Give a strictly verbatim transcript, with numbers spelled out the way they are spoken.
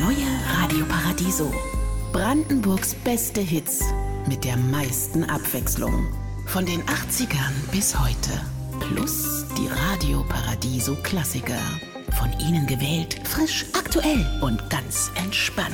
neue Radio Paradiso. Brandenburgs beste Hits mit der meisten Abwechslung. Von den achtzigern bis heute. Plus die Radio Paradiso Klassiker. Von Ihnen gewählt, frisch, aktuell und ganz entspannt.